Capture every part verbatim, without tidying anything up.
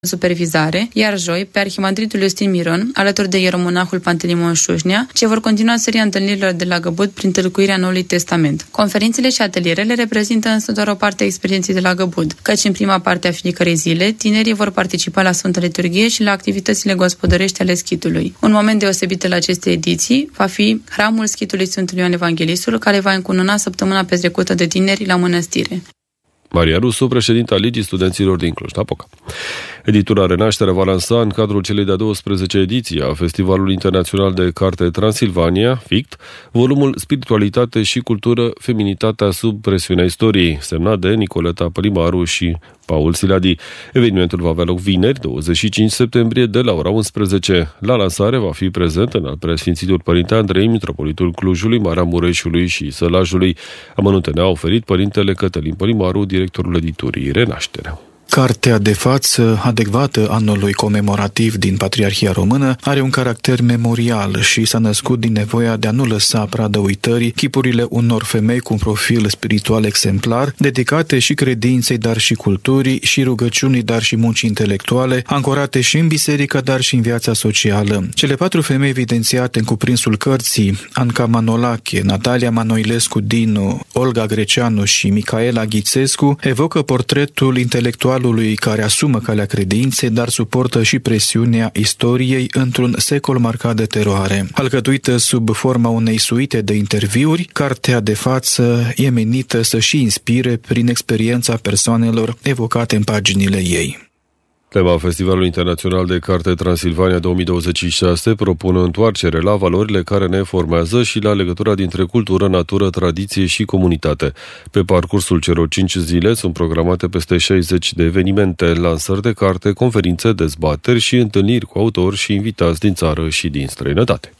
supervizare, iar joi, pe arhimandritul Iustin Miron, alături de ieromonahul Pantelimon Șușnea, ce vor continua seria întâlnirilor de la Găbud prin tălcuirea Noului Testament. Conferințele și atelierele reprezintă însă doar o parte a experienței de la Găbud, căci în prima parte a fiecărei zile, tinerii vor participa la Sfânta Liturghie și la activitățile gospodărești ale schitului. Un moment deosebit la aceste ediții va fi hramul schitului Sfântului Ioan Evanghelistul, care va încununa săptămâna petrecută de tineri la mănăstire. Maria Rusu, președinta Ligii Studenților din Cluj-Napoca. Editura Renaștere va lansa în cadrul celei de-a douăsprezecea ediții a Festivalului Internațional de Carte Transilvania, F I C T, volumul Spiritualitate și Cultură, Feminitatea sub presiunea istoriei, semnat de Nicoleta Pălimaru și Paul Siladi. Evenimentul va avea loc vineri, douăzeci și cinci septembrie, de la ora unsprezece. La lansare va fi prezent în al preasfințitul Părinte Andrei, mitropolitul Clujului, Maramureșului și Sălajului. Amănunte ne-a oferit Părintele Cătălin Pălimaru, directorul editurii Renaștere. Cartea de față, adecvată anului comemorativ din Patriarhia Română, are un caracter memorial și s-a născut din nevoia de a nu lăsa pradă uitării chipurile unor femei cu un profil spiritual exemplar, dedicate și credinței, dar și culturii, și rugăciunii, dar și muncii intelectuale, ancorate și în biserică, dar și în viața socială. Cele patru femei evidențiate în cuprinsul cărții, Anca Manolache, Natalia Manoilescu Dinu, Olga Greceanu și Micaela Ghițescu, evocă portretul intelectual lui care asumă calea credinței, dar suportă și presiunea istoriei într-un secol marcat de teroare. Alcătuită sub forma unei suite de interviuri, cartea de față e menită să și inspire prin experiența persoanelor evocate în paginile ei. Tema Festivalului Internațional de Carte Transilvania două mii douăzeci și șase propune întoarcere la valorile care ne formează și la legătura dintre cultură, natură, tradiție și comunitate. Pe parcursul celor cinci zile sunt programate peste șaizeci de evenimente, lansări de carte, conferințe, dezbateri și întâlniri cu autori și invitați din țară și din străinătate.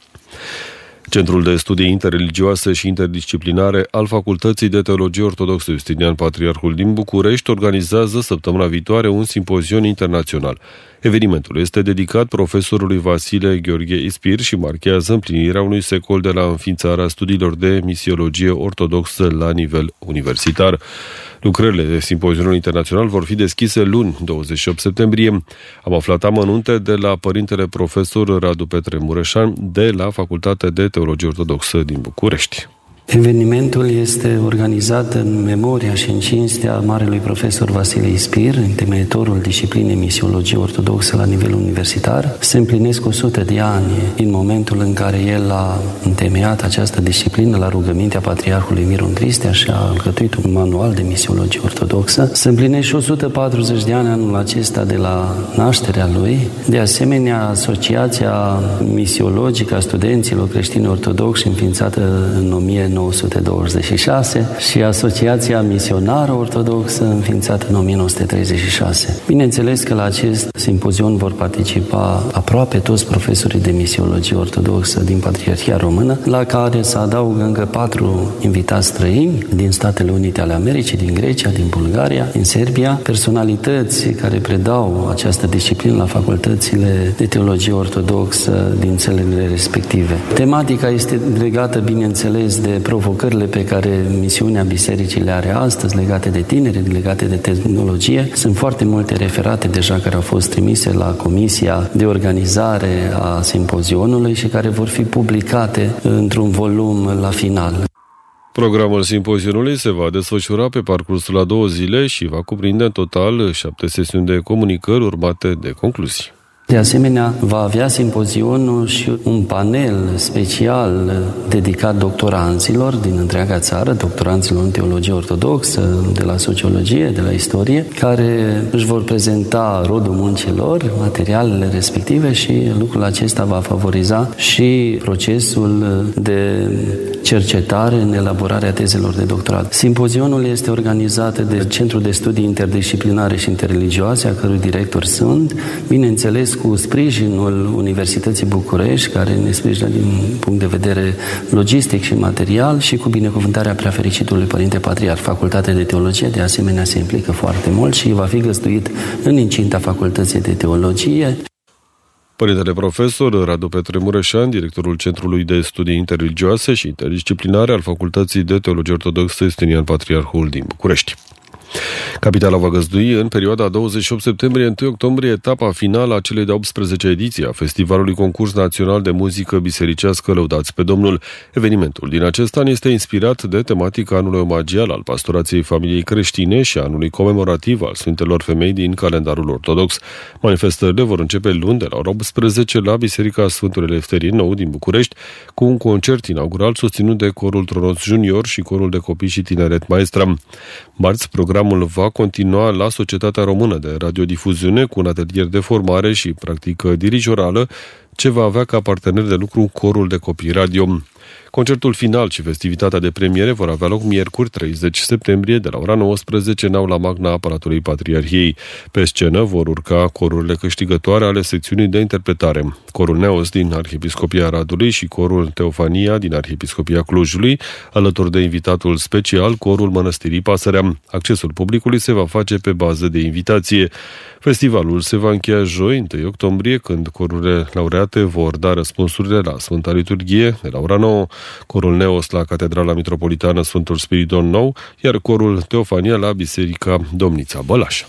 Centrul de Studii Interreligioase și Interdisciplinare al Facultății de Teologie Ortodoxă Justinian Patriarhul din București organizează săptămâna viitoare un simpozion internațional. Evenimentul este dedicat profesorului Vasile Gheorghe Ispir și marchează împlinirea unui secol de la înființarea studiilor de misiologie ortodoxă la nivel universitar. Lucrările de simpozionul internațional vor fi deschise luni, douăzeci și opt septembrie. Am aflat amănunte de la părintele profesor Radu Petre Mureșan de la Facultatea de Teologie Ortodoxă din București. Evenimentul este organizat în memoria și în cinstea marelui profesor Vasile Ispir, întemeietorul disciplinei misiologie ortodoxă la nivel universitar. Se împlinesc o sută de ani din momentul în care el a întemeiat această disciplină la rugămintea Patriarhului Miron Cristea și a alcătuit un manual de misiologie ortodoxă. Se împlinesc și o sută patruzeci de ani anul acesta de la nașterea lui. De asemenea, Asociația Misiologică a Studenților Creștini Ortodoxi, înființată în o mie nouă sute douăzeci și șase, și Asociația Misionară Ortodoxă, înființată în o mie nouă sute treizeci și șase. Bineînțeles că la acest simpozion vor participa aproape toți profesorii de misiologie ortodoxă din Patriarhia Română, la care se adaugă încă patru invitați străini din Statele Unite ale Americii, din Grecia, din Bulgaria, din Serbia, personalități care predau această disciplină la facultățile de teologie ortodoxă din țările respective. Tematica este legată, bineînțeles, de provocările pe care misiunea bisericii le are astăzi, legate de tineri, legate de tehnologie. Sunt foarte multe referate deja care au fost trimise la Comisia de Organizare a Simpozionului și care vor fi publicate într-un volum la final. Programul simpozionului se va desfășura pe parcursul a două zile și va cuprinde în total șapte sesiuni de comunicări urmate de concluzii. De asemenea, va avea simpozionul și un panel special dedicat doctoranților din întreaga țară, doctoranților în teologie ortodoxă, de la sociologie, de la istorie, care își vor prezenta rodul muncilor, materialele respective, și lucrul acesta va favoriza și procesul de cercetare în elaborarea tezelor de doctorat. Simpozionul este organizat de Centrul de Studii Interdisciplinare și Interreligioase, a cărui directori sunt, bineînțeles, cu sprijinul Universității București, care ne sprijină din punct de vedere logistic și material, și cu binecuvântarea Preafericitului Părinte Patriarh. Facultatea de Teologie, de asemenea, se implică foarte mult și va fi găzduit în incinta Facultății de Teologie. Părintele profesor Radu Petre Mureșan, directorul Centrului de Studii Interreligioase și Interdisciplinare al Facultății de Teologie Ortodoxă Justinian Patriarhul din București. Capitala va găzdui în perioada douăzeci și opt septembrie - întâi octombrie etapa finală a celei de-a optsprezecea ediție a Festivalului Concurs Național de Muzică Bisericească Lăudați pe Domnul. Evenimentul din acest an este inspirat de tematica anului omagial al pastorației familiei creștine și anului comemorativ al Sfintelor Femei din calendarul ortodox. Manifestările vor începe luni de la ora optsprezece la Biserica Sfântul Elefterin Nou din București, cu un concert inaugural susținut de Corul Tronos Junior și Corul de Copii și Tineret Maestra. Marți, programul va continua la Societatea Română de Radiodifuziune cu un atelier de formare și practică dirijorală, ce va avea ca partener de lucru Corul de Copii Radio. Concertul final și festivitatea de premiere vor avea loc miercuri treizeci septembrie de la ora nouăsprezece în aula magna a Palatului Patriarhiei. Pe scenă vor urca corurile câștigătoare ale secțiunii de interpretare, Corul Neos din Arhiepiscopia Radului și Corul Teofania din Arhiepiscopia Clujului, alături de invitatul special, Corul Mănăstirii Pasărea. Accesul publicului se va face pe bază de invitație. Festivalul se va încheia joi, întâi octombrie, când corurile laureate vor da răspunsurile la Sfânta Liturghie de la ora nouă, Corul Neos la Catedrala Mitropolitană Sfântul Spiridon Nou, iar Corul Teofania la Biserica Domnița Bălaș.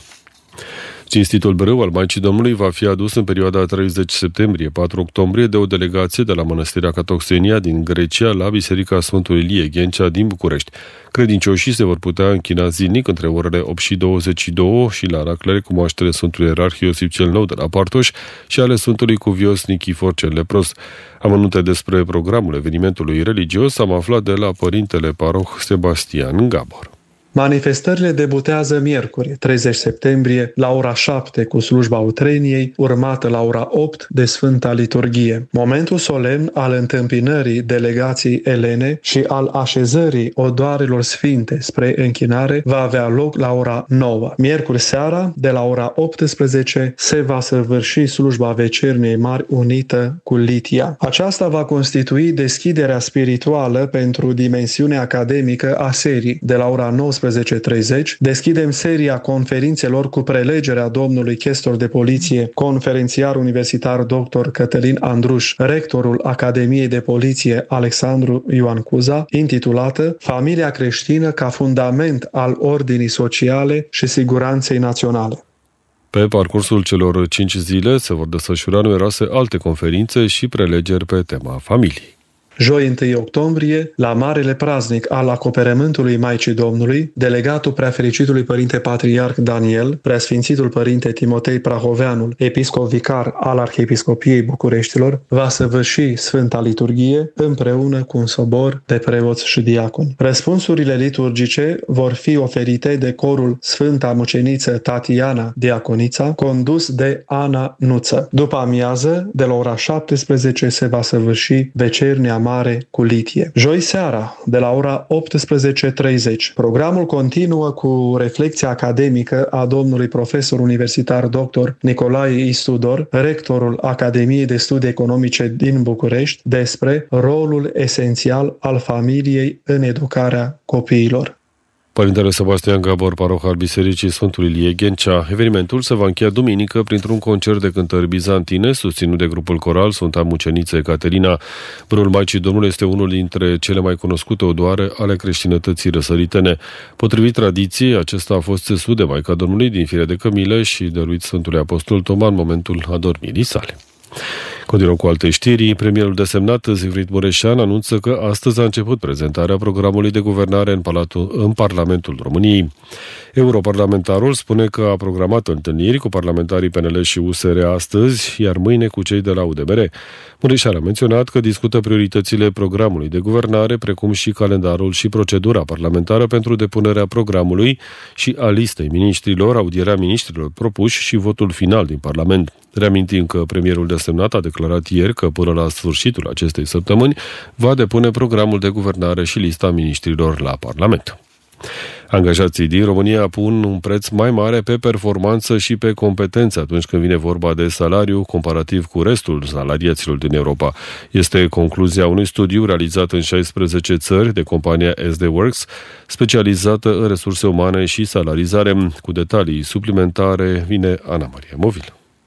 Cinstitul brâu al Maicii Domnului va fi adus în perioada treizeci septembrie - patru octombrie de o delegație de la Mănăstirea Catoxenia din Grecia la Biserica Sfântul Ilie Ghencea din București. Credincioșii se vor putea închina zilnic între orele opt și douăzeci și două și la raclele cu moaștele Sfântului Ierarh Iosif cel Nou de la Partoș și ale Sfântului Cuvios Nichifor cel Lepros. Amănunte despre programul evenimentului religios am aflat de la părintele paroh Sebastian Gabor. Manifestările debutează miercuri, treizeci septembrie, la ora șapte cu slujba utreniei, urmată la ora opt de Sfânta Liturghie. Momentul solemn al întâmpinării delegației elene și al așezării odoarelor sfinte spre închinare va avea loc la ora nouă. Miercuri seara, de la ora optsprezece, se va săvârși slujba vecerniei mari unită cu litia. Aceasta va constitui deschiderea spirituală pentru dimensiunea academică a serii. De la ora nouăsprezece treizeci, deschidem seria conferințelor cu prelegerea domnului chestor de poliție, conferențiar universitar doctor Cătălin Andruș, rectorul Academiei de Poliție Alexandru Ioan Cuza, intitulată Familia creștină ca fundament al ordinii sociale și siguranței naționale. Pe parcursul celor cinci zile se vor desfășura numeroase alte conferințe și prelegeri pe tema familiei. Joi întâi octombrie, la marele praznic al acoperământului Maicii Domnului, delegatul Preafericitului Părinte Patriarh Daniel, Preasfințitul Părinte Timotei Prahoveanul, episcop vicar al Arhiepiscopiei Bucureștilor, va săvârși Sfânta Liturghie împreună cu un sobor de preoți și diaconi. Răspunsurile liturgice vor fi oferite de corul Sfânta Muceniță Tatiana Diaconița, condus de Ana Nuță. După amiază, de la ora șaptesprezece, se va săvârși vecernia mare cu litie. Joi seara, de la ora optsprezece treizeci, programul continuă cu reflecția academică a domnului profesor universitar doctor Nicolae Istudor, rectorul Academiei de Studii Economice din București, despre rolul esențial al familiei în educarea copiilor. Părintele Sebastian Gabor, paroh al Bisericii Sfântul Ilie Ghencea. Evenimentul se va încheia duminică printr-un concert de cântări bizantine susținut de grupul coral Sfânta Muceniță Ecaterina. Brâul Maicii Domnului este unul dintre cele mai cunoscute odoare ale creștinătății răsăritene. Potrivit tradiției, acesta a fost țesut de Maica Domnului din fire de cămilă și dăruit Sfântului Apostol Toma în momentul adormirii sale. Continuăm cu alte știri. Premierul desemnat Zivrit Mureșan anunță că astăzi a început prezentarea programului de guvernare în, Palatul, în Parlamentul României. Europarlamentarul spune că a programat întâlniri cu parlamentarii P N L și U S R astăzi, iar mâine cu cei de la U D M R. Mureșan a menționat că discută prioritățile programului de guvernare, precum și calendarul și procedura parlamentară pentru depunerea programului și a listei miniștrilor, audierea miniștrilor propuși și votul final din Parlament. Reamintim că premierul desemnat a declarat ieri că până la sfârșitul acestei săptămâni va depune programul de guvernare și lista miniștrilor la Parlament. Angajații din România pun un preț mai mare pe performanță și pe competență atunci când vine vorba de salariu comparativ cu restul salariaților din Europa. Este concluzia unui studiu realizat în șaisprezece țări de compania S D Works, specializată în resurse umane și salarizare. Cu detalii suplimentare vine Ana Maria Movil.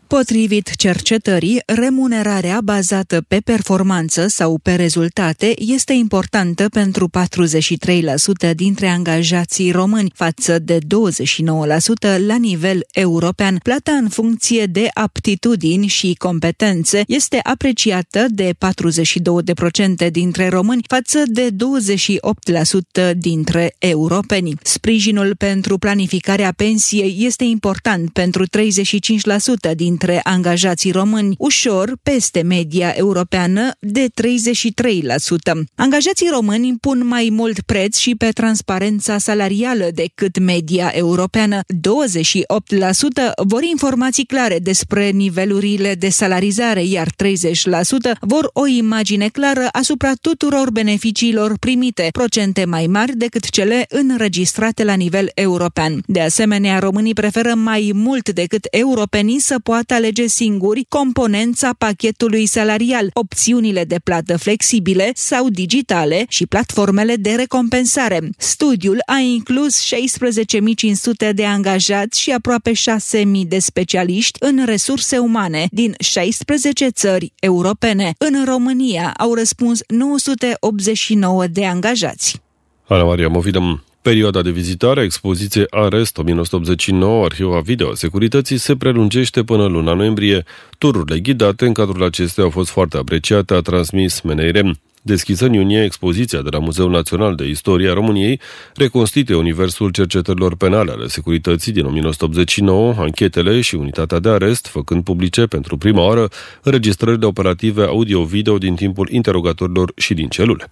Potrivit cercetării, remunerarea bazată pe performanță sau pe rezultate este importantă pentru patruzeci și trei la sută dintre angajații români, față de douăzeci și nouă la sută la nivel european. Plata în funcție de aptitudini și competențe este apreciată de patruzeci și doi la sută dintre români, față de douăzeci și opt la sută dintre europeni. Sprijinul pentru planificarea pensiei este important pentru treizeci și cinci la sută din dintre angajații români, ușor peste media europeană de treizeci și trei la sută. Angajații români pun mai mult preț și pe transparența salarială decât media europeană. douăzeci și opt la sută vor informații clare despre nivelurile de salarizare, iar treizeci la sută vor o imagine clară asupra tuturor beneficiilor primite, procente mai mari decât cele înregistrate la nivel european. De asemenea, românii preferă mai mult decât europenii să poată alege singuri componența pachetului salarial, opțiunile de plată flexibile sau digitale și platformele de recompensare. Studiul a inclus șaisprezece mii cinci sute de angajați și aproape șase mii de specialiști în resurse umane din șaisprezece țări europene. În România au răspuns nouă sute optzeci și nouă de angajați. Ana Maria Movidăm. Perioada de vizitare a expoziției Arest o mie nouă sute optzeci și nouă, Arhiva Video a Securității, se prelungește până luna noiembrie. Tururile ghidate în cadrul acesteia au fost foarte apreciate, a transmis M N R M. Deschisă în iunie, expoziția de la Muzeul Național de Istorie a României reconstituie universul cercetărilor penale ale securității din o mie nouă sute optzeci și nouă, anchetele și unitatea de arest, făcând publice pentru prima oară înregistrările operative audio-video din timpul interogatorilor și din celule.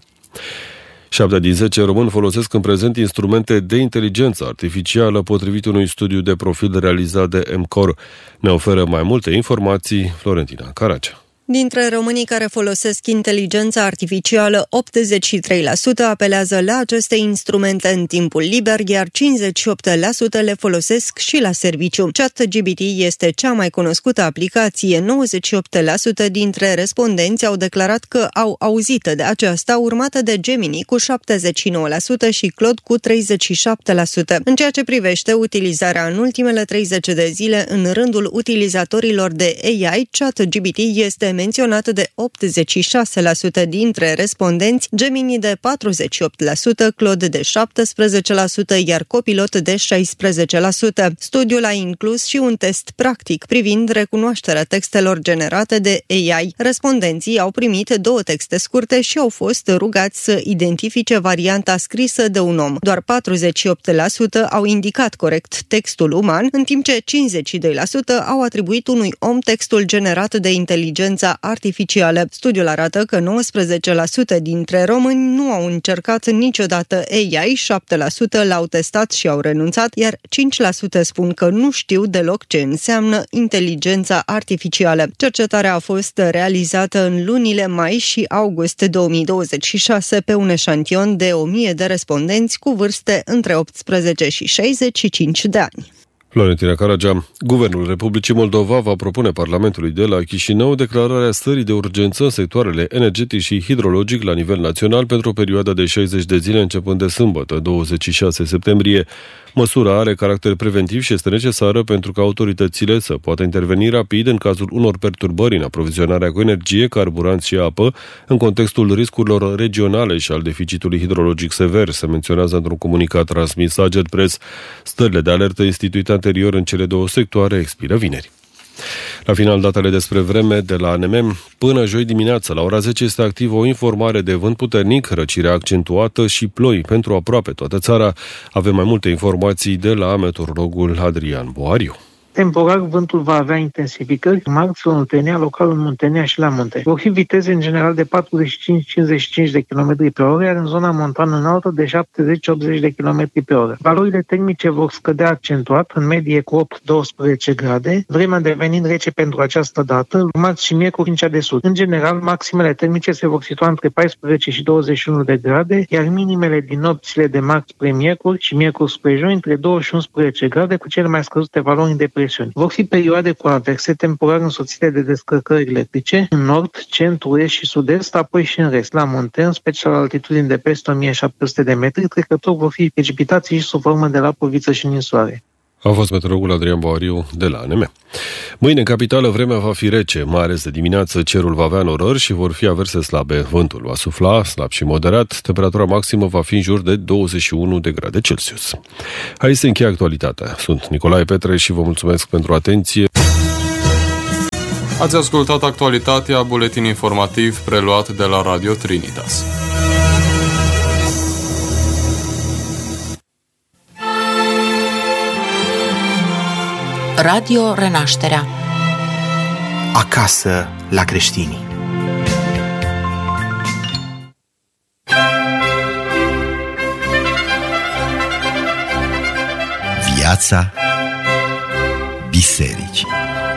șapte din zece români folosesc în prezent instrumente de inteligență artificială, potrivit unui studiu de profil realizat de M C O R. Ne oferă mai multe informații Florentina Caracea. Dintre românii care folosesc inteligența artificială, optzeci și trei la sută apelează la aceste instrumente în timpul liber, iar cincizeci și opt la sută le folosesc și la serviciu. ChatGPT este cea mai cunoscută aplicație. nouăzeci și opt la sută dintre respondenți au declarat că au auzit de aceasta, urmată de Gemini cu șaptezeci și nouă la sută și Claude cu treizeci și șapte la sută. În ceea ce privește utilizarea în ultimele treizeci de zile în rândul utilizatorilor de A I, ChatGPT este menționat de optzeci și șase la sută dintre respondenți, Gemini de patruzeci și opt la sută, Claude de șaptesprezece la sută, iar Copilot de șaisprezece la sută. Studiul a inclus și un test practic privind recunoașterea textelor generate de A I. Respondenții au primit două texte scurte și au fost rugați să identifice varianta scrisă de un om. Doar patruzeci și opt la sută au indicat corect textul uman, în timp ce cincizeci și doi la sută au atribuit unui om textul generat de inteligența artificială. Studiul arată că nouăsprezece la sută dintre români nu au încercat niciodată A I, șapte la sută l-au testat și au renunțat, iar cinci la sută spun că nu știu deloc ce înseamnă inteligența artificială. Cercetarea a fost realizată în lunile mai și august două mii douăzeci și șase pe un eșantion de o mie de respondenți cu vârste între optsprezece și șaizeci și cinci de ani. Florentina Caragea. Guvernul Republicii Moldova va propune Parlamentului de la Chișinău declararea stării de urgență în sectoarele energetic și hidrologic la nivel național pentru o perioadă de șaizeci de zile începând de sâmbătă, douăzeci și șase septembrie. Măsura are caracter preventiv și este necesară pentru ca autoritățile să poată interveni rapid în cazul unor perturbări în aprovizionarea cu energie, carburanți și apă, în contextul riscurilor regionale și al deficitului hidrologic sever, se menționează într-un comunicat transmis Aged Press. Stările de alertă instituite anterior în cele două sectoare expiră vineri. La final, datele despre vreme de la A N M. Până joi dimineață, la ora zece, este activă o informare de vânt puternic, răcire accentuată și ploi pentru aproape toată țara. Avem mai multe informații de la meteorologul Adrian Boariu. Temporar, vântul va avea intensificări mari în Oltenia, local în Muntenia și la munte. Vor fi viteze în general de patruzeci și cinci - cincizeci și cinci de km pe oră, iar în zona montană înaltă de șaptezeci - optzeci de km pe oră. Valorile termice vor scădea accentuat, în medie cu opt - douăsprezece grade, vremea devenind rece pentru această dată, marți și miercuri în cea de sud. În general, maximele termice se vor situa între paisprezece și douăzeci și unu de grade, iar minimele din nopțile de marți spre miercuri și miercuri spre joi între doi și unsprezece grade, cu cele mai scăzute valori în depresie. Vor fi perioade cu averse, temporar însoțite de descărcări electrice în nord, centru, est și sud-est, apoi și în rest. La munte, în special la altitudini de peste o mie șapte sute de metri, trecători vor fi precipitații și sub formă de lapoviță și ninsoare. A fost meteorologul Adrian Boariu de la A N M. Mâine în capitală vremea va fi rece, mai ales de dimineață cerul va avea norări și vor fi averse slabe. Vântul va sufla, slab și moderat, temperatura maximă va fi în jur de douăzeci și unu de grade Celsius. Aici se încheie actualitatea. Sunt Nicolae Petre și vă mulțumesc pentru atenție. Ați ascultat actualitatea, buletin informativ preluat de la Radio Trinitas. Radio Renașterea. Acasă la creștini. Viața bisericii.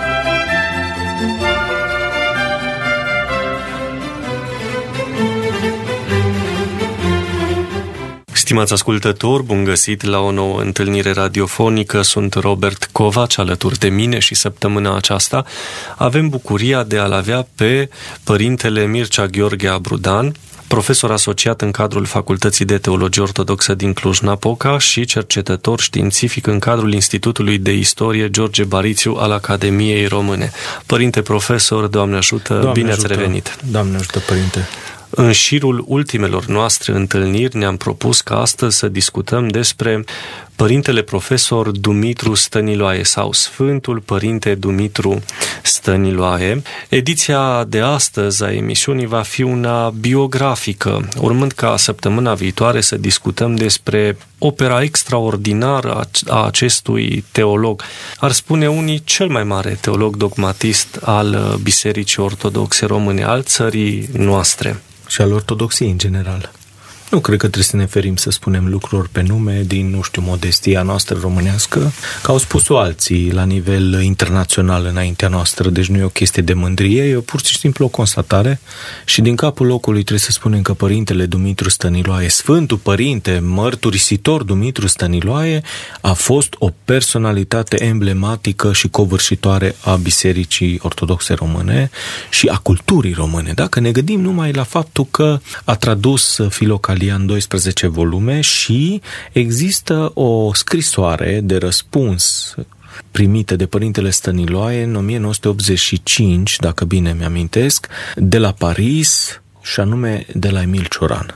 Stimați ascultători, bun găsit la o nouă întâlnire radiofonică. Sunt Robert Covaci, alături de mine și săptămâna aceasta avem bucuria de a-l avea pe Părintele Mircea Gheorghe Abrudan, profesor asociat în cadrul Facultății de Teologie Ortodoxă din Cluj-Napoca și cercetător științific în cadrul Institutului de Istorie George Barițiu al Academiei Române. Părinte profesor, Doamne ajută, Doamne bine ajută, ați revenit! Doamne ajută, Părinte! În șirul ultimelor noastre întâlniri ne-am propus ca astăzi să discutăm despre Părintele profesor Dumitru Stăniloae sau Sfântul Părinte Dumitru Stăniloae. Ediția de astăzi a emisiunii va fi una biografică, urmând ca săptămâna viitoare să discutăm despre opera extraordinară a acestui teolog. Ar spune unii cel mai mare teolog dogmatist al Bisericii Ortodoxe Române, al țării noastre. Și al ortodoxiei în general. Nu cred că trebuie să ne ferim să spunem lucruri pe nume din, nu știu, modestia noastră românească, că au spus-o alții la nivel internațional înaintea noastră, deci nu e o chestie de mândrie, e pur și simplu o constatare și din capul locului trebuie să spunem că Părintele Dumitru Stăniloae, Sfântul Părinte mărturisitor Dumitru Stăniloae, a fost o personalitate emblematică și covârșitoare a Bisericii Ortodoxe Române și a culturii române. Dacă ne gândim numai la faptul că a tradus Filocalia în doisprezece volume și există o scrisoare de răspuns primită de Părintele Stăniloae în o mie nouă sute optzeci și cinci, dacă bine mi-amintesc, de la Paris și anume de la Emil Cioran.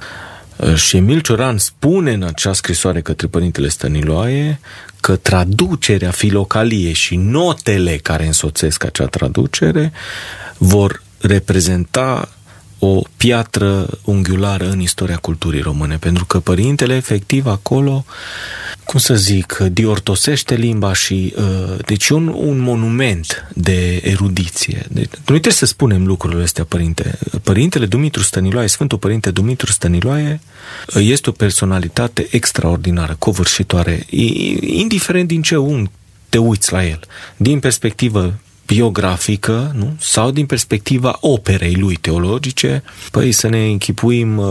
Și Emil Cioran spune în acea scrisoare către Părintele Stăniloae că traducerea Filocaliei și notele care însoțesc acea traducere vor reprezenta o piatră unghiulară în istoria culturii române, pentru că Părintele efectiv acolo, cum să zic, diortosește limba și uh, deci un, un monument de erudiție. Deci, noi trebuie să spunem lucrurile astea, Părinte. Părintele Dumitru Stăniloae, Sfântul Părinte Dumitru Stăniloae, este o personalitate extraordinară, covârșitoare, indiferent din ce unghi te uiți la el. Din perspectivă biografică, nu? Sau din perspectiva operei lui teologice, păi să ne închipuim,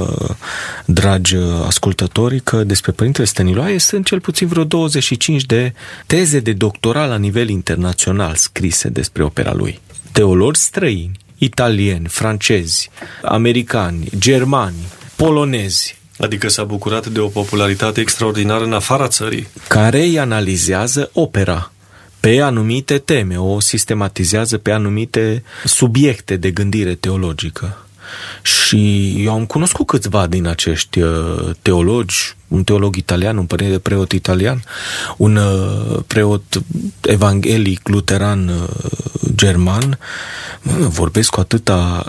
dragi ascultători, că despre Părintele Stăniloae sunt cel puțin vreo douăzeci și cinci de teze de doctorat la nivel internațional scrise despre opera lui. Teologi străini, italieni, francezi, americani, germani, polonezi, adică s-a bucurat de o popularitate extraordinară în afara țării, care îi analizează opera pe anumite teme, o sistematizează pe anumite subiecte de gândire teologică. Și eu am cunoscut câțiva din acești teologi, un teolog italian, un părinte preot italian, un preot evanghelic luteran german, vorbesc cu atâta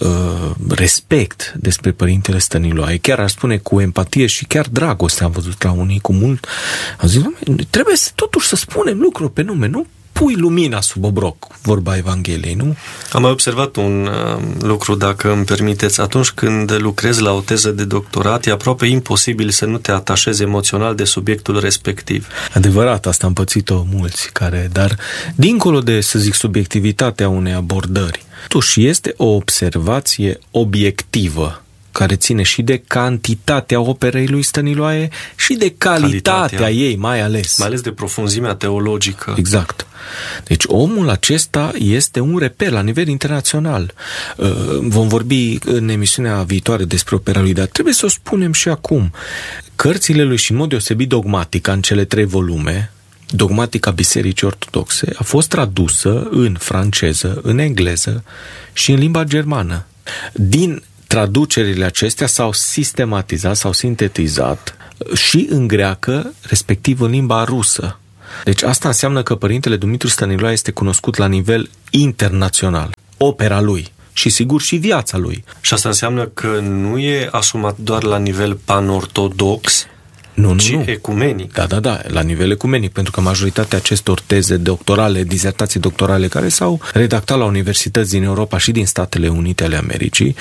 respect despre Părintele Stăniloae, chiar ar spune cu empatie și chiar dragoste, am văzut la unii cu mult, am zis, trebuie să, totuși să spunem lucruri pe nume, nu pui lumina sub obroc, vorba Evangheliei, nu? Am mai observat un uh, lucru, dacă îmi permiteți. Atunci când lucrezi la o teză de doctorat, e aproape imposibil să nu te atașezi emoțional de subiectul respectiv. Adevărat, asta am pățit-o mulți, care, dar dincolo de, să zic, subiectivitatea unei abordări, totuși este o observație obiectivă, care ține și de cantitatea operei lui Stăniloae și de calitatea, calitatea ei, mai ales. Mai ales de profunzimea teologică. Exact. Deci omul acesta este un reper la nivel internațional. Vom vorbi în emisiunea viitoare despre opera lui, dar trebuie să o spunem și acum. Cărțile lui și în mod deosebit dogmatic, în cele trei volume, dogmatică a Bisericii Ortodoxe a fost tradusă în franceză, în engleză și în limba germană. Din traducerile acestea s-au sistematizat, s-au sintetizat și în greacă, respectiv în limba rusă. Deci asta înseamnă că Părintele Dumitru Stăniloae este cunoscut la nivel internațional. Opera lui și sigur și viața lui. Și asta înseamnă că nu e asumat doar la nivel panortodox, Nu, nu, ci nu. ecumenic. Da, da, da, la nivel ecumenic, pentru că majoritatea acestor teze doctorale, dizertații doctorale care s-au redactat la universități din Europa și din Statele Unite ale Americii,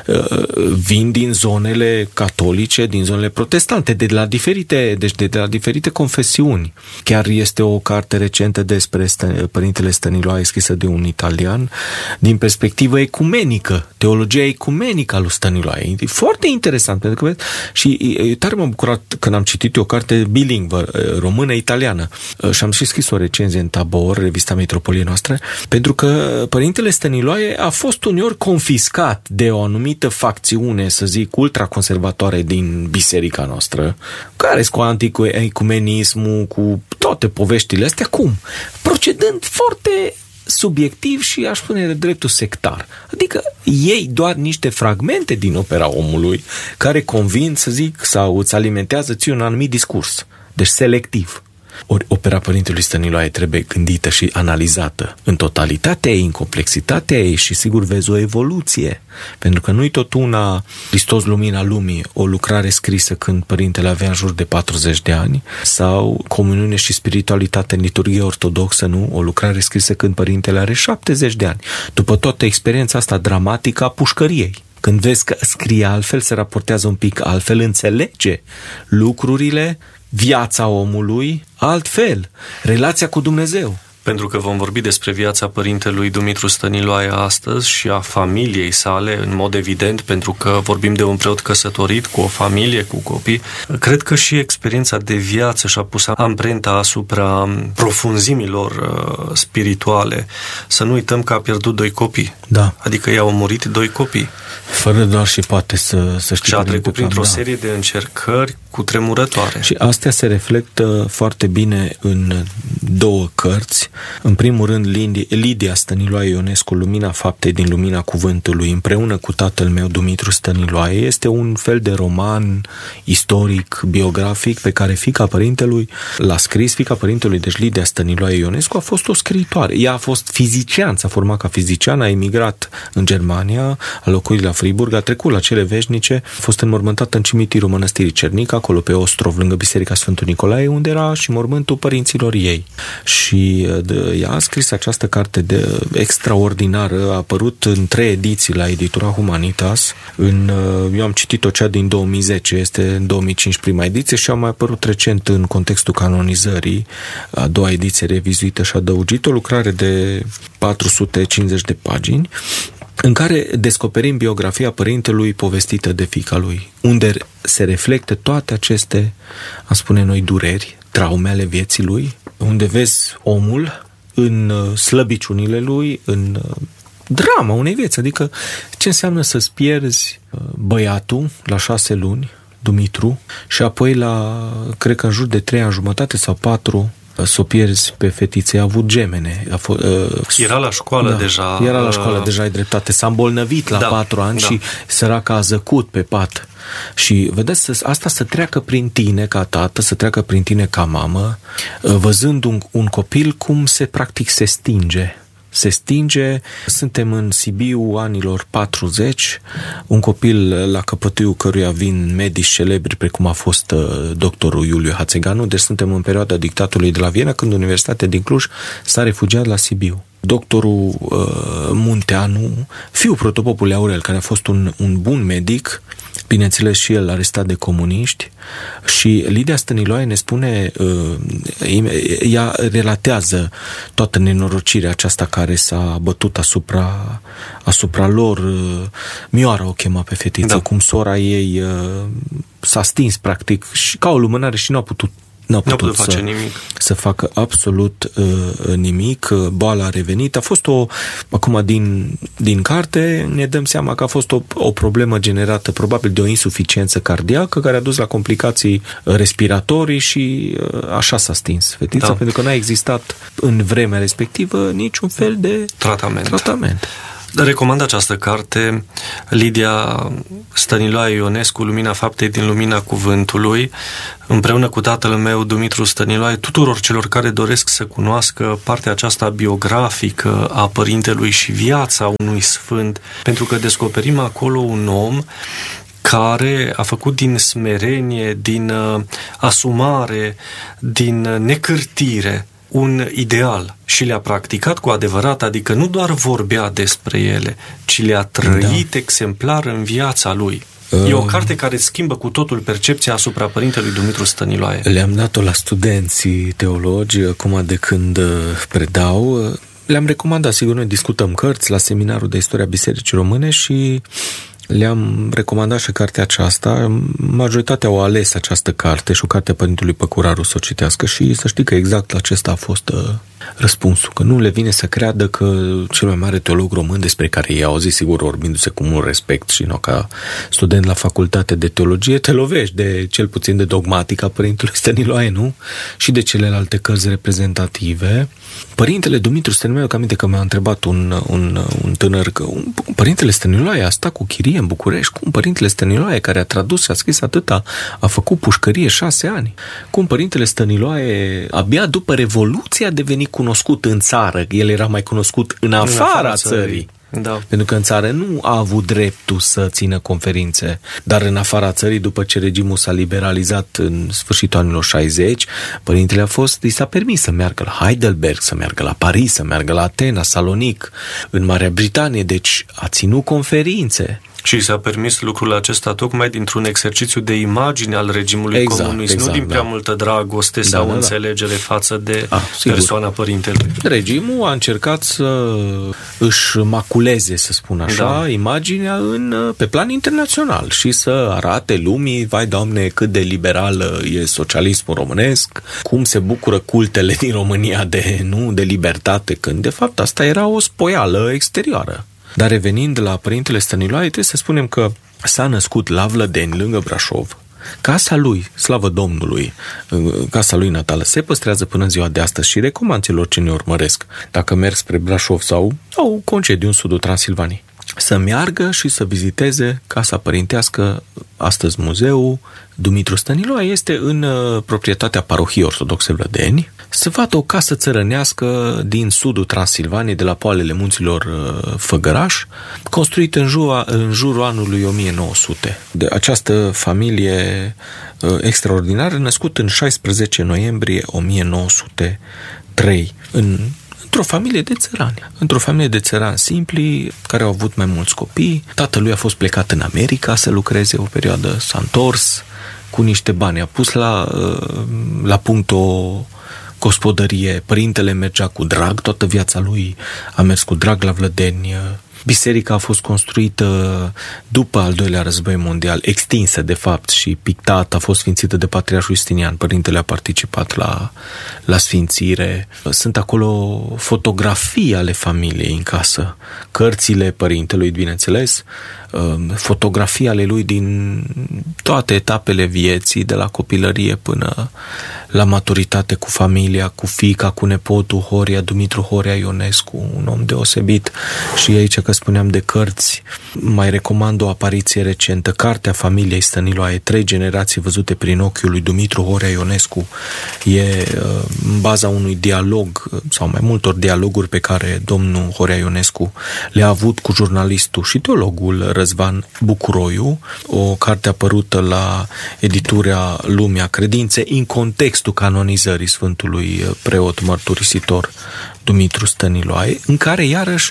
vin din zonele catolice, din zonele protestante, de la diferite, deci de, de la diferite confesiuni. Chiar este o carte recentă despre Stă- Părintele Stăniloae, scrisă de un italian, din perspectivă ecumenică, teologia ecumenică a lui Stăniloae. E foarte interesant, pentru că și e tare m-am bucurat când am citit o carte bilingvă, română-italiană, și am și scris o recenzie în Tabor, revista Metropoliei noastre, pentru că Părintele Stăniloae a fost uneori confiscat de o anumită facțiune, să zic, ultraconservatoare din biserica noastră, care sunt cu anticumenismul, cu toate poveștile astea, cum? Procedând foarte subiectiv și aș spune de dreptul sectar. Adică ei doar niște fragmente din opera omului care convin, să zic, sau îți alimentează ție un anumit discurs. Deci selectiv. Ori opera Părintelui Stăniloae trebuie gândită și analizată în totalitatea ei, în complexitatea ei și sigur vezi o evoluție. Pentru că nu-i tot una Hristos Lumina Lumii, o lucrare scrisă când Părintele avea în jur de patruzeci de ani, sau Comuniune și Spiritualitate în liturghie ortodoxă, nu? O lucrare scrisă când Părintele are șaptezeci de ani. După toată experiența asta dramatică a pușcăriei. Când vezi că scrie altfel, se raportează un pic altfel, înțelege lucrurile, viața omului altfel, relația cu Dumnezeu. Pentru că vom vorbi despre viața Părintelui Dumitru Stăniloae astăzi și a familiei sale, în mod evident, pentru că vorbim de un preot căsătorit cu o familie, cu copii. Cred că și experiența de viață și-a pus amprenta asupra profunzimilor uh, spirituale. Să nu uităm că a pierdut doi copii. Da. Adică i-au murit doi copii. Fără doar și poate să, să știi. Și a trecut printr-o da. serie de încercări cutremurătoare. Și astea se reflectă foarte bine în două cărți. În primul rând, Lidia Stăniloae Ionescu, Lumina Faptei din Lumina Cuvântului, împreună cu tatăl meu, Dumitru Stăniloae, este un fel de roman istoric, biografic, pe care fiica părintelui l-a scris. Fiica părintelui, deci Lidia Stăniloae Ionescu, a fost o scriitoare. Ea a fost fizician, s-a format ca fizician, a emigrat în Germania, a locuit la Friburg, a trecut la cele veșnice, a fost înmormântată în cimitirul Mănăstirii Cernica, acolo pe Ostrov, lângă Biserica Sfântul Nicolae, unde era și mormântul părinților ei. Și de, ea a scris această carte de extraordinară, a apărut în trei ediții la editura Humanitas. În, eu am citit-o cea din două mii zece, este în două mii cinci prima ediție și a mai apărut recent în contextul canonizării, a doua ediție revizuită și adăugită, o lucrare de patru sute cincizeci de pagini, în care descoperim biografia părintelui povestită de fiica lui, unde se reflectă toate aceste, am spune noi, dureri, traume ale vieții lui, unde vezi omul în slăbiciunile lui, în drama unei vieți, adică ce înseamnă să-ți pierzi băiatul la șase luni, Dumitru, și apoi la, cred că în jur de trei ani jumătate sau patru, să o pierzi pe fetițe, a avut gemene. A f- uh, era la școală da, deja. Era la școală uh, deja, ai dreptate. S-a îmbolnăvit la da, patru ani da. Și săraca a zăcut pe pat. Și vedeți, asta să treacă prin tine ca tată, să treacă prin tine ca mamă, văzând un, un copil cum se practic se stinge. Se stinge, suntem în Sibiu anilor patruzeci, un copil la căpătâiul căruia vin medici celebri precum a fost doctorul Iuliu Hațeganu, deci suntem în perioada dictatului de la Viena, când Universitatea din Cluj s-a refugiat la Sibiu. Doctorul uh, Munteanu, fiul protopopului Aurel, care a fost un, un bun medic, bineînțeles și el arestat de comuniști, și Lidia Stăniloae ne spune, ea relatează toată nenorocirea aceasta care s-a bătut asupra, asupra lor. Mioara o chema pe fetiță, da. Cum sora ei s-a stins practic și ca o lumânare și nu a putut n-a putut, putut să, face nimic. să facă absolut uh, nimic. Boala a revenit. A fost o, acum din, din carte ne dăm seama că a fost o, o problemă generată probabil de o insuficiență cardiacă care a dus la complicații respiratorii și uh, așa s-a stins fetița, da. Pentru că n-a existat în vremea respectivă niciun fel de tratament. tratament. Recomand această carte, Lidia Stăniloae Ionescu, Lumina faptei din lumina cuvântului, împreună cu tatăl meu, Dumitru Stăniloae, tuturor celor care doresc să cunoască partea aceasta biografică a părintelui și viața unui sfânt, pentru că descoperim acolo un om care a făcut din smerenie, din uh, asumare, din uh, necârtire, un ideal și le-a practicat cu adevărat, adică nu doar vorbea despre ele, ci le-a trăit da. exemplar în viața lui. Uh, e o carte care schimbă cu totul percepția asupra părintelui Dumitru Stăniloae. Le-am dat-o la studenții teologi, acum de când predau. Le-am recomandat, sigur, noi discutăm cărți la seminarul de istoria Bisericii Române și le-am recomandat și cartea aceasta. Majoritatea au ales această carte și o carte a Părintelui Păcuraru să o citească și să știi că exact acesta a fost uh, răspunsul, că nu le vine să creadă că cel mai mare teolog român despre care ei au zis, sigur, vorbindu-se cu mult respect și nu ca student la facultate de teologie, te lovești de cel puțin de dogmatica Părintelui Stăniloae, nu? Și de celelalte cărți reprezentative. Părintele Dumitru Stăniloae, că aminte că mi-a întrebat un, un, un tânăr că un, Părintele Stăniloae a stat cu chirie în București, cum Părintele Stăniloae, care a tradus și a scris atâta, a făcut pușcărie șase ani, cum Părintele Stăniloae abia după Revoluție a devenit cunoscut în țară, el era mai cunoscut în afara, în afara țării. țării. Da. Pentru că în țară nu a avut dreptul să țină conferințe, dar în afara țării, după ce regimul s-a liberalizat în sfârșitul anilor șaizeci, părintele a fost, i s-a permis să meargă la Heidelberg, să meargă la Paris, să meargă la Atena, Salonic, în Marea Britanie, deci a ținut conferințe. Și s-a permis lucrul acesta tocmai dintr-un exercițiu de imagine al regimului exact, comunist, exact, nu din prea da. multă dragoste da, sau da, înțelegere da. față de a, persoana părintelui. Regimul a încercat să își maculeze, să spun așa, da. imaginea în, pe plan internațional și să arate lumii, vai Doamne, cât de liberal e socialismul românesc, cum se bucură cultele din România de, nu, de libertate, când de fapt asta era o spoială exterioară. Dar revenind la Părintele Stăniloae, trebuie să spunem că s-a născut la Vlădeni, lângă Brașov. Casa lui, slavă Domnului, casa lui natală se păstrează până în ziua de astăzi și recomand celor ce ne urmăresc, dacă merg spre Brașov sau au concediu în sudul Transilvaniei, să meargă și să viziteze casa părintească, astăzi muzeul Dumitru Stăniloae, este în proprietatea parohiei ortodoxe Vlădeni. Se vadă o casă țărănească din sudul Transilvaniei, de la poalele munților Făgăraș, construită în, jura, în jurul anului o mie nouă sute. De această familie extraordinară, născut în șaisprezece noiembrie o mie nouă sute trei, în într-o familie de țărani, într-o familie de țărani simpli, care au avut mai mulți copii. Tatălui a fost plecat în America să lucreze o perioadă, s-a întors cu niște bani, a pus la, la punct o gospodărie. Părintele mergea cu drag, toată viața lui a mers cu drag la Vlădeni. Biserica a fost construită după al doilea război mondial, extinsă de fapt și pictată, a fost sfințită de Patriarhul Justinian. Părintele a participat la, la sfințire. Sunt acolo fotografii ale familiei în casă, cărțile părintelui, bineînțeles, fotografii ale lui din toate etapele vieții, de la copilărie până la maturitate, cu familia, cu fiica, cu nepotul Horia, Dumitru Horia Ionescu, un om deosebit. Și aici, că spuneam de cărți, mai recomand o apariție recentă, Cartea familiei Stăniloae, trei generații văzute prin ochiul lui Dumitru Horia Ionescu. E în baza unui dialog, sau mai multor dialoguri pe care domnul Horia Ionescu le-a avut cu jurnalistul și teologul Răzvan Bucuroiu, o carte apărută la editura Lumea Credinței, în contextul canonizării Sfântului Preot Mărturisitor Dumitru Stăniloae, în care iarăși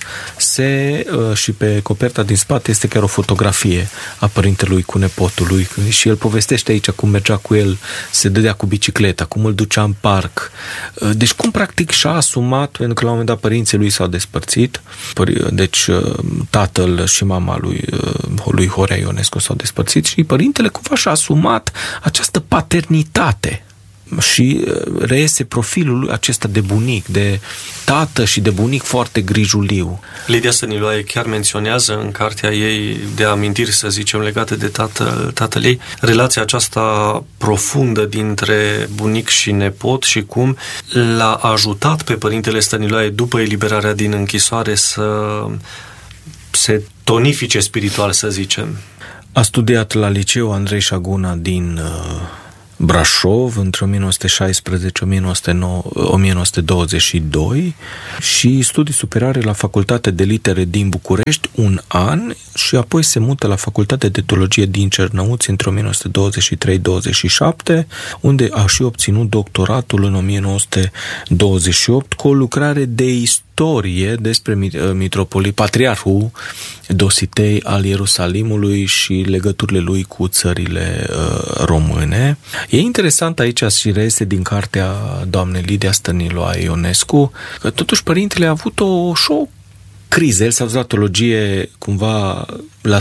se, și pe coperta din spate este chiar o fotografie a părintelui cu nepotul lui și el povestește aici cum mergea cu el, se dădea cu bicicleta, cum îl ducea în parc. Deci cum practic și-a asumat, pentru că la un moment dat părinții lui s-au despărțit, deci tatăl și mama lui, lui Horia Ionescu s-au despărțit și părintele cumva și-a asumat această paternitate și reiese profilul acesta de bunic, de tată și de bunic foarte grijuliu. Lidia Stăniloae chiar menționează în cartea ei de amintiri, să zicem, legate de tată, tatăl ei, relația aceasta profundă dintre bunic și nepot și cum l-a ajutat pe părintele Stăniloae după eliberarea din închisoare să se tonifice spiritual, să zicem. A studiat la liceu Andrei Șaguna din uh, Brașov între o mie nouă sute șaisprezece - o mie nouă sute douăzeci și doi și studii superioare la Facultatea de Litere din București un an și apoi se mută la Facultatea de Teologie din Cernăuți între o mie nouă sute douăzeci și trei - douăzeci și șapte, unde a și obținut doctoratul în o mie nouă sute douăzeci și opt cu o lucrare de istorie despre mitropolit, patriarhul Dositei al Ierusalimului și legăturile lui cu țările uh, române. E interesant aici și reiese din cartea doamnei Lidia Stăniloae Ionescu că totuși părintele a avut o, și o criză. El s-a dus la teologie cumva la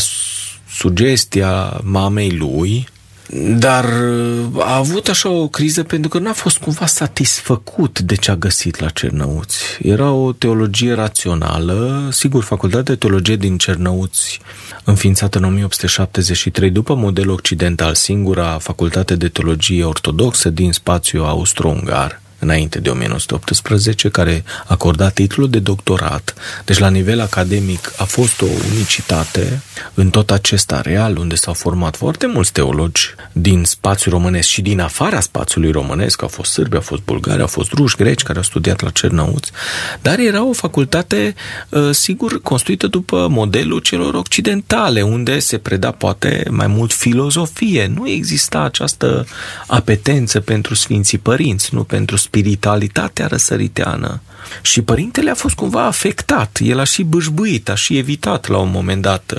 sugestia mamei lui, dar a avut așa o criză pentru că n-a fost cumva satisfăcut de ce a găsit la Cernăuți. Era o teologie rațională, sigur, Facultatea de Teologie din Cernăuți, înființată în o mie opt sute șaptezeci și trei după model occidental, singura facultate de teologie ortodoxă din spațiul austro-ungar, înainte de o mie nouă sute optsprezece, care acorda titlul de doctorat. Deci la nivel academic a fost o unicitate în tot acest areal unde s-au format foarte mulți teologi din spațiul românesc și din afara spațiului românesc. Au fost sârbi, au fost bulgari, au fost ruși, greci care au studiat la Cernăuți, dar era o facultate, sigur, construită după modelul celor occidentale, unde se preda poate mai mult filozofie. Nu exista această apetență pentru Sfinții Părinți, nu pentru spiritualitatea răsăriteană. Și părintele a fost cumva afectat. El a și bâșbâit, a și evitat la un moment dat.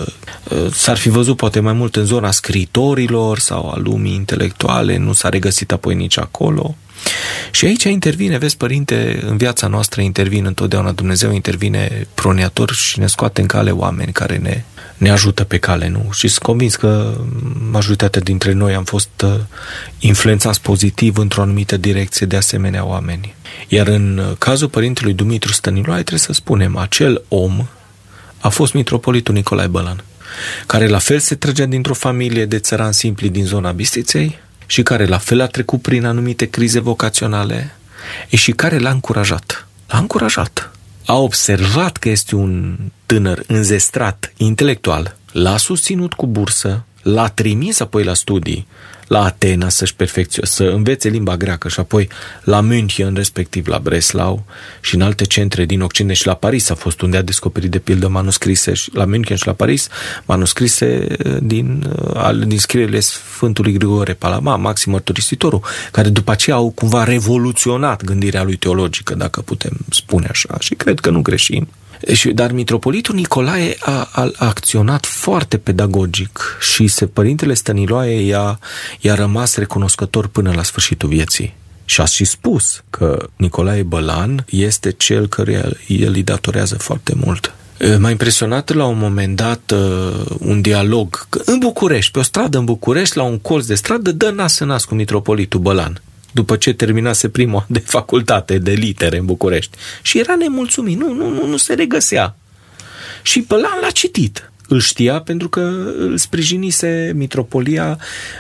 S-ar fi văzut poate mai mult în zona scriitorilor sau a lumii intelectuale, nu s-a regăsit apoi nici acolo. Și aici intervine, vezi, părinte, în viața noastră intervine întotdeauna Dumnezeu, intervine proneator și ne scoate în cale oameni care ne, ne ajută pe cale, nu? Și sunt convins că majoritatea dintre noi am fost uh, influențați pozitiv într-o anumită direcție de asemenea oameni. Iar în cazul părintelui Dumitru Stăniloae, trebuie să spunem, acel om a fost mitropolitul Nicolae Bălan, care la fel se trăgea dintr-o familie de țărani simpli din zona Bistriței, și care la fel a trecut prin anumite crize vocaționale e și care l-a încurajat. L-a încurajat. A observat că este un tânăr înzestrat intelectual, l-a susținut cu bursă, l-a trimis apoi la studii la Atena să-și perfecționeze, să învețe limba greacă și apoi la München, respectiv la Breslau și în alte centre din Occident și la Paris a fost unde a descoperit de pildă manuscrise și la München și la Paris manuscrise din, din scrierile Sfântului Grigore Palama, Maxim Mărturisitorul, care după aceea au cumva revoluționat gândirea lui teologică, dacă putem spune așa, și cred că nu greșim. Dar mitropolitul Nicolae a, a, a acționat foarte pedagogic și se, părintele Stăniloae i-a, i-a rămas recunoscător până la sfârșitul vieții. Și a și spus că Nicolae Bălan este cel căruia el îi datorează foarte mult. M-a impresionat la un moment dat un dialog în București, pe o stradă în București, la un colț de stradă, dă nas în nas cu mitropolitul Bălan, după ce terminase prima de facultate de litere în București. Și era nemulțumit, nu, nu, nu, nu se regăsea. Și Bălan l-a citit. Îl știa pentru că îl sprijinise mitropolia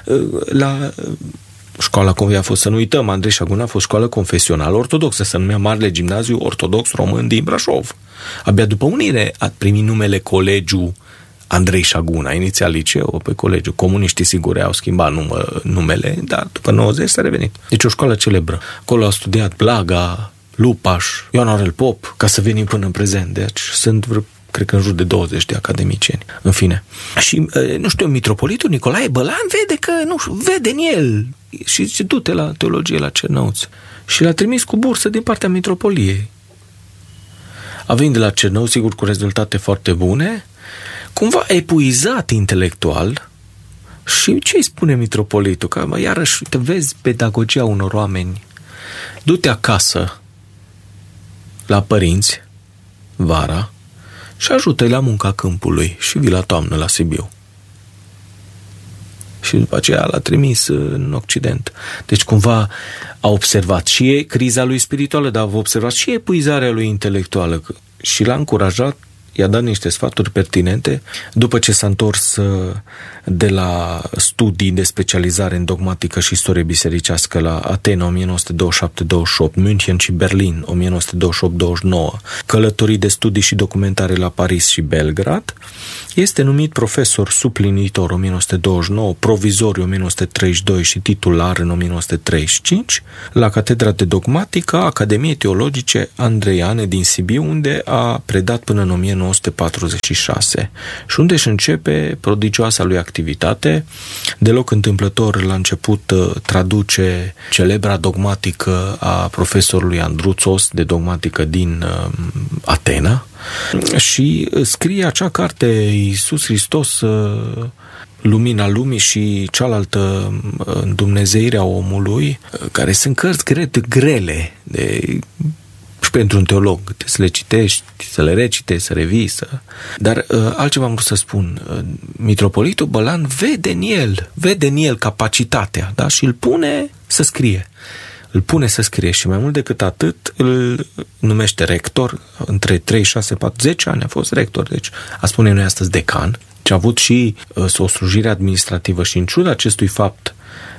la școala, cum a fost, să nu uităm, Andrei Șaguna a fost școală confesională ortodoxă, se numea Marele Gimnaziu Ortodox Român din Brașov. Abia după unire a primit numele Colegiu Andrei Șaguna, inițial liceu, pe colegiu. Comuniștii, sigur, au schimbat numă, numele, dar după nouăzeci s-a revenit. Deci o școală celebră. Acolo au studiat Blaga, Lupaș, Ioan Aurel Pop, ca să venim până în prezent. Deci sunt, cred că în jur de douăzeci de academicieni. În fine. Și, nu știu, mitropolitul Nicolae Bălan vede că, nu știu, vede în el și zice, du-te la teologie la Cernăuți. Și l-a trimis cu bursă din partea mitropoliei. A venit de la Cernăuți, sigur, cu rezultate foarte bune, cumva epuizat intelectual. Și ce îi spune mitropolitul? Că, mă, iarăși, te vezi pedagogia unor oameni. Du-te acasă la părinți vara și ajută-i la munca câmpului și vii la toamnă la Sibiu. Și și după aceea l-a trimis în Occident. Deci cumva a observat și e criza lui spirituală, dar a observat și epuizarea lui intelectuală și l-a încurajat, i-a dat niște sfaturi pertinente după ce s-a întors de la studii de specializare în dogmatică și istorie bisericească la Atena o mie nouă sute douăzeci și șapte douăzeci și opt, München și Berlin o mie nouă sute douăzeci și opt douăzeci și nouă, călătorii de studii și documentare la Paris și Belgrad. Este numit profesor suplinitor o mie nouă sute douăzeci și nouă, provizoriu o mie nouă sute treizeci și doi și titular în o mie nouă sute treizeci și cinci la Catedra de Dogmatică a Academiei Teologice Andreiane din Sibiu, unde a predat până în o mie nouă sute patruzeci și șase și unde își începe prodigioasa lui activitate. Deloc întâmplător, la început traduce celebra dogmatică a profesorului Andruțos de dogmatică din Atena și scrie acea carte Iisus Hristos, Lumina lumii și cealaltă Îndumnezeirea omului, care sunt cărți grele de și pentru un teolog, să le citești, să le recite, să revii, să... Dar uh, altceva am vrut să spun. Uh, Mitropolitul Bălan vede în el, vede în el capacitatea, da? Și îl pune să scrie. Îl pune să scrie și mai mult decât atât îl numește rector. Între trei, șase, patru, zece ani a fost rector, deci a spune noi astăzi decan. Și a avut și uh, o slujire administrativă și în ciuda acestui fapt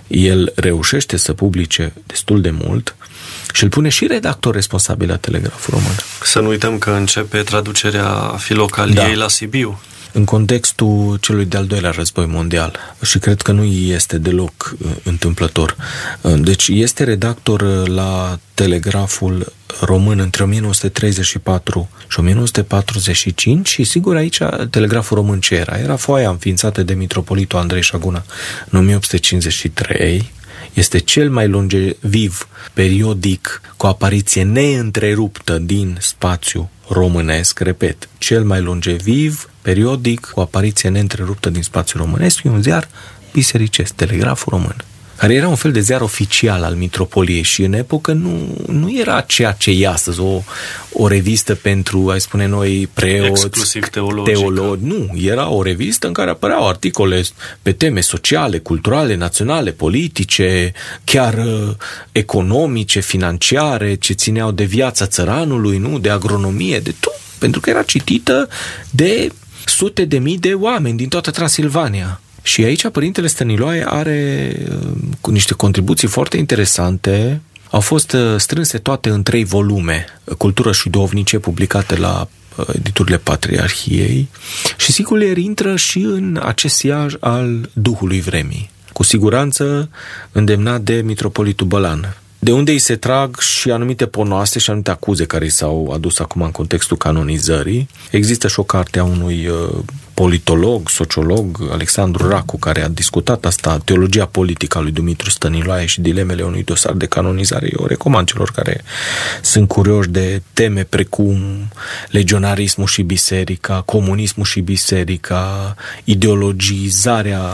el reușește să publice destul de mult și îl pune și redactor responsabil la Telegraful Român. Să nu uităm că începe traducerea Filocaliei da. la Sibiu. În contextul celui de-al doilea război mondial și cred că nu este deloc întâmplător. Deci este redactor la Telegraful Român între o mie nouă sute treizeci și patru și o mie nouă sute patruzeci și cinci și sigur aici Telegraful Român ce era? Era foaia înființată de mitropolitul Andrei Șaguna în o mie opt sute cincizeci și trei. Este cel mai longeviv periodic cu apariție neîntreruptă din spațiu românesc, repet, cel mai longeviv periodic cu apariție neîntreruptă din spațiul românesc, e un ziar bisericesc, Telegraful Român, care era un fel de ziar oficial al mitropoliei și în epocă nu, nu era ceea ce e astăzi, o, o revistă pentru, ai spune noi, preoți, exclusiv teologică. teologi. Nu, era o revistă în care apăreau articole pe teme sociale, culturale, naționale, politice, chiar uh, economice, financiare, ce țineau de viața țăranului, nu, de agronomie, de tot, pentru că era citită de sute de mii de oameni din toată Transilvania. Și aici Părintele Stăniloae are cu niște contribuții foarte interesante. Au fost strânse toate în trei volume, Cultură și duhovnicie, publicate la editurile Patriarhiei și sigur el intră și în acest siaj al Duhului Vremii, cu siguranță îndemnat de mitropolitul Bălan, de unde îi se trag și anumite ponoase și anumite acuze care i s-au adus acum în contextul canonizării. Există și o carte a unui politolog, sociolog, Alexandru Racu, care a discutat asta, teologia politică a lui Dumitru Stăniloae și dilemele unui dosar de canonizare. Eu o recomand celor care sunt curioși de teme precum legionarismul și biserica, comunismul și biserica, ideologizarea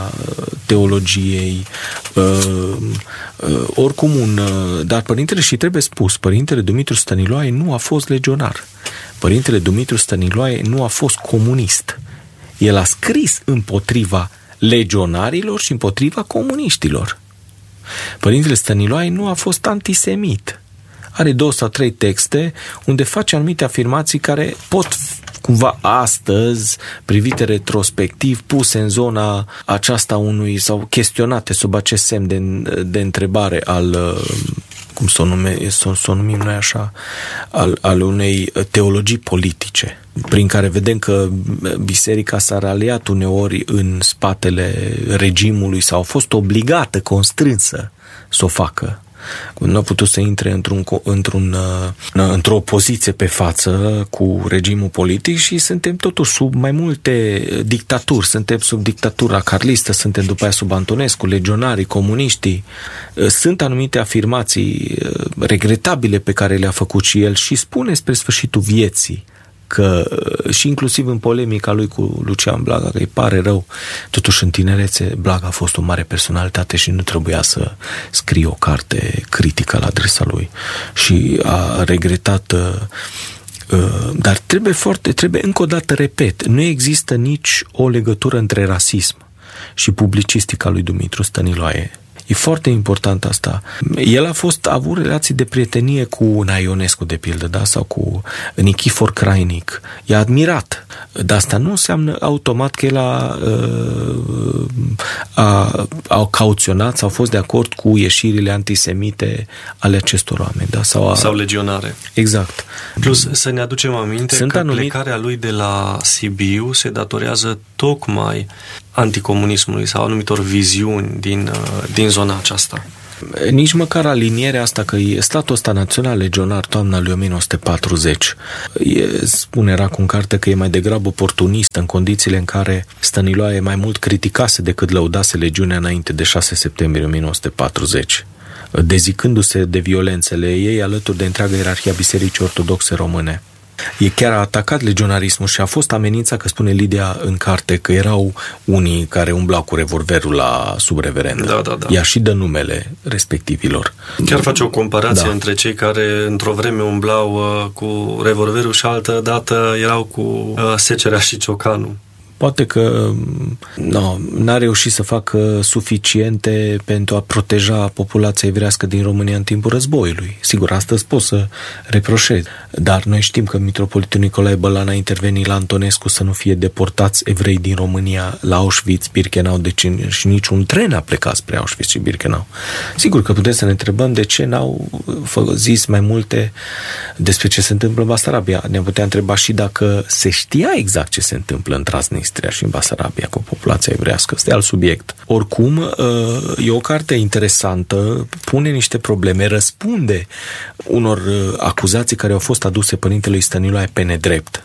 teologiei, uh, uh, oricum un... Uh, dar părintele, și trebuie spus, părintele Dumitru Stăniloae nu a fost legionar. Părintele Dumitru Stăniloae nu a fost comunist. El a scris împotriva legionarilor și împotriva comuniștilor. Părintele Stăniloae nu a fost antisemit. Are două sau trei texte unde face anumite afirmații care pot cumva astăzi, privite retrospectiv, puse în zona aceasta unui, sau chestionate sub acest semn de, de întrebare al, cum să o, nume, să, să o numim noi așa, al, al unei teologii politice, prin care vedem că biserica s-a raliat uneori în spatele regimului sau a fost obligată, constrânsă să o facă. Nu a putut să intre într-un, într-un, într-o poziție pe față cu regimul politic și suntem totuși sub mai multe dictaturi. Suntem sub dictatura carlistă, suntem după aia sub Antonescu, legionarii, comuniștii. Sunt anumite afirmații regretabile pe care le-a făcut și el și spune spre sfârșitul vieții că și inclusiv în polemica lui cu Lucian Blaga, că îi pare rău, totuși în tinerețe Blaga a fost o mare personalitate și nu trebuia să scrie o carte critică la adresa lui și a regretat, dar trebuie foarte, trebuie încă o dată, repet, nu există nici o legătură între rasism și publicistica lui Dumitru Stăniloae. E foarte important asta. El a fost a avut relații de prietenie cu Una Ionescu, de pildă, da? Sau cu Nichifor Crainic. I-a admirat. Dar asta nu înseamnă automat că el a, a, a cauționat sau a fost de acord cu ieșirile antisemite ale acestor oameni. Da? Sau, a... sau legionare. Exact. Plus să ne aducem aminte Sunt că anumit... plecarea lui de la Sibiu se datorează tocmai anticomunismului sau anumitor viziuni din, din zona aceasta. Nici măcar alinierea asta că e statul ăsta național legionar toamna lui o mie nouă sute patruzeci e, spune Racu în carte că e mai degrabă oportunist în condițiile în care Stăniloae mai mult criticase decât lăudase legiunea înainte de șase septembrie o mie nouă sute patruzeci, dezicându-se de violențele ei alături de întreaga ierarhia Bisericii Ortodoxe Române. E chiar a atacat legionarismul și a fost amenințat, că spune Lidia în carte, că erau unii care umblau cu revolverul la subreverend. Da, da, da. Ea și dă numele respectivilor. Chiar face o comparație da. între cei care într-o vreme umblau uh, cu revolverul și altă dată erau cu uh, secerea și ciocanul. Poate că no, n-a reușit să facă suficiente pentru a proteja populația evrească din România în timpul războiului. Sigur, astăzi pot să reproșez, dar noi știm că mitropolitul Nicolae Bălan a intervenit la Antonescu să nu fie deportați evrei din România la Auschwitz-Birkenau, deci și niciun tren a plecat spre Auschwitz și Birkenau. Sigur că putem să ne întrebăm de ce n-au zis mai multe despre ce se întâmplă în Basarabia. Ne-am putea întreba și dacă se știa exact ce se întâmplă în Transnistria și în Basarabia cu populația evrească. Este alt subiect. Oricum, e o carte interesantă, pune niște probleme, răspunde unor acuzații care au fost aduse părintelui Stăniloae pe nedrept.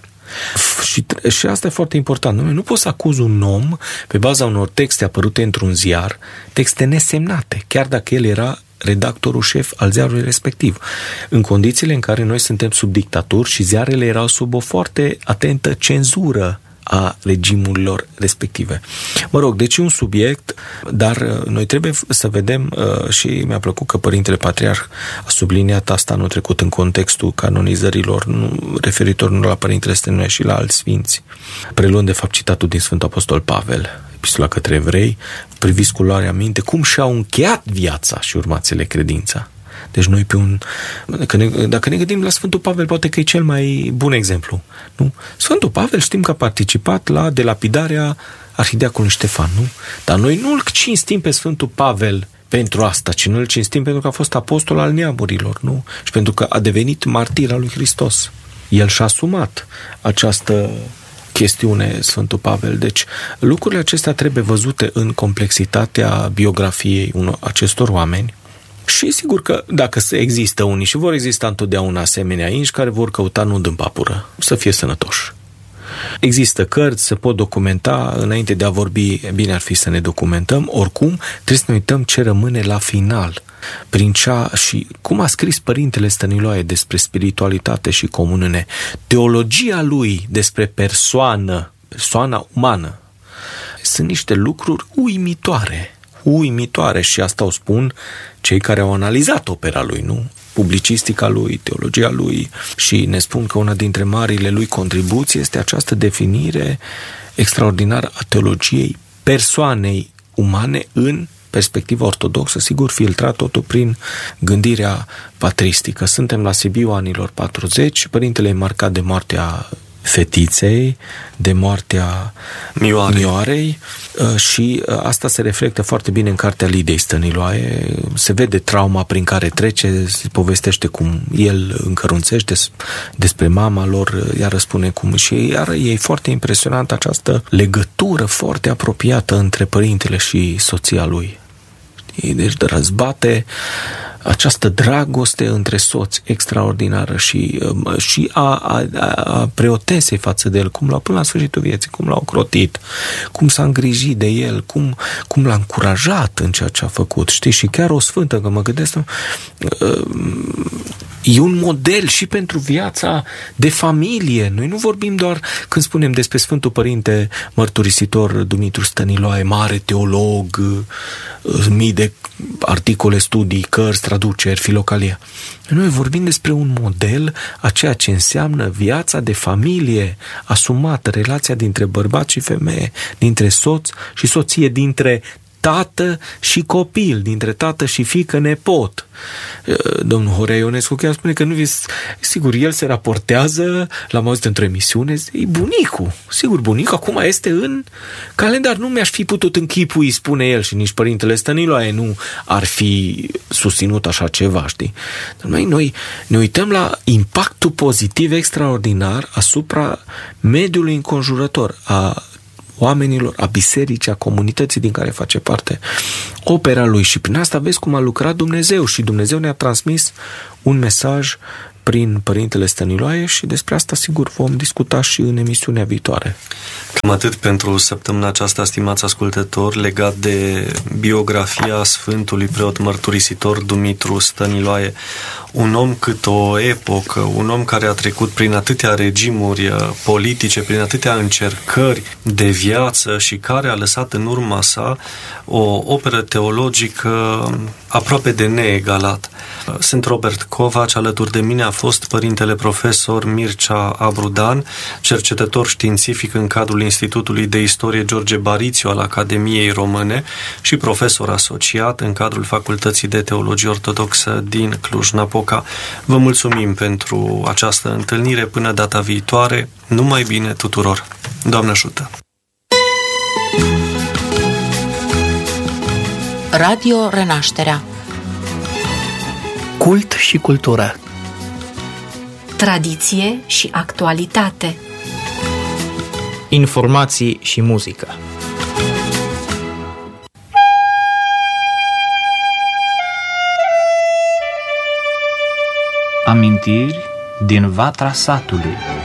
Și, și asta e foarte important. Nu, nu poți să acuzi un om pe baza unor texte apărute într-un ziar, texte nesemnate, chiar dacă el era redactorul șef al ziarului respectiv, în condițiile în care noi suntem sub dictaturi și ziarele erau sub o foarte atentă cenzură a regimurilor respective. Mă rog, deci e un subiect, dar noi trebuie să vedem și mi-a plăcut că Părintele Patriarh a subliniat asta anul trecut în contextul canonizărilor, nu, referitor nu la Părintele Stăniloae și la alți sfinți, preluând de fapt citatul din Sfântul Apostol Pavel, Epistola către evrei, priviți cu luarea minte cum și-au încheiat viața și urmațele credința. Deci noi pe un... Dacă ne, dacă ne gândim la Sfântul Pavel, poate că e cel mai bun exemplu. Nu? Sfântul Pavel știm că a participat la delapidarea arhideaconului Ștefan, nu? Dar noi nu îl cinstim pe Sfântul Pavel pentru asta, ci nu îl cinstim pentru că a fost apostol al neamurilor, nu? Și pentru că a devenit martir al lui Hristos. El și-a asumat această chestiune, Sfântul Pavel. Deci lucrurile acestea trebuie văzute în complexitatea biografiei unor acestor oameni. Și sigur că dacă există unii și vor exista întotdeauna asemenea inși care vor căuta nud în papură, să fie sănătoși. Există cărți, se pot documenta, înainte de a vorbi, bine ar fi să ne documentăm, oricum trebuie să ne uităm ce rămâne la final. Prin cea și cum a scris Părintele Stăniloae despre spiritualitate și comuniune, teologia lui despre persoană, persoana umană, sunt niște lucruri uimitoare. uimitoare și asta o spun cei care au analizat opera lui, nu? Publicistica lui, teologia lui, și ne spun că una dintre marile lui contribuții este această definire extraordinară a teologiei persoanei umane în perspectiva ortodoxă, sigur filtrat totul prin gândirea patristică. Suntem la Sibiu anilor patruzeci, Părintele e marcat de moartea fetiței, de moartea Mioarei, Mioarei și asta se reflectă foarte bine în cartea Lidiei Stăniloae. Se vede trauma prin care trece, se povestește cum el încărunțește despre mama lor, ea răspune cum și iar e foarte impresionant această legătură foarte apropiată între părintele și soția lui. Deci de răzbate această dragoste între soți extraordinară și, și a, a, a preotesei față de el, cum l-au până la sfârșitul vieții, cum l-au crotit, cum s-a îngrijit de el, cum, cum l-a încurajat în ceea ce a făcut, știi? Și chiar o sfântă, că mă gândesc, e un model și pentru viața de familie. Noi nu vorbim doar când spunem despre Sfântul Părinte Mărturisitor Dumitru Stăniloae, mare teolog, mii de articole, studii, cărți, traduceri, filocalia. Noi vorbim despre un model a ceea ce înseamnă viața de familie asumată, relația dintre bărbat și femeie, dintre soț și soție, dintre tată și copil, dintre tată și fiică nepot. Domnul Horea Ionescu chiar spune că nu vi... Sigur, el se raportează, l-am auzit într-o emisiune, e bunicul. Sigur, bunicul acum este în calendar. Nu mi-aș fi putut închipui, spune el, și nici Părintele Stăniloae nu ar fi susținut așa ceva, știi? Dar noi, noi ne uităm la impactul pozitiv extraordinar asupra mediului înconjurător, a oamenilor, a bisericii, a comunității din care face parte opera lui, și prin asta vezi cum a lucrat Dumnezeu și Dumnezeu ne-a transmis un mesaj prin Părintele Stăniloae și despre asta sigur vom discuta și în emisiunea viitoare. Cam atât pentru săptămâna aceasta, stimați ascultători, legat de biografia Sfântului Preot Mărturisitor Dumitru Stăniloae. Un om cât o epocă, un om care a trecut prin atâtea regimuri politice, prin atâtea încercări de viață și care a lăsat în urma sa o operă teologică aproape de neegalat. Sunt Robert Covaci, alături de mine a fost Părintele Profesor Mircea Abrudan, cercetător științific în cadrul Institutului de Istorie George Barițiu al Academiei Române și profesor asociat în cadrul Facultății de Teologie Ortodoxă din Cluj-Napoca. Vă mulțumim pentru această întâlnire. Până data viitoare, numai bine tuturor! Doamne ajută! Radio Renașterea. Cult și cultură. Tradiție și actualitate. Informații și muzică. Amintiri din Vatra Satului.